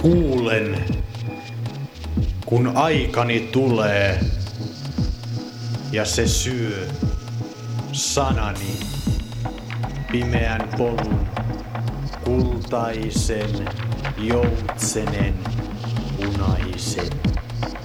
Kuulen, kun aikani tulee ja se syö sanani, pimeän polun, kultaisen, joutsenen, punaisen.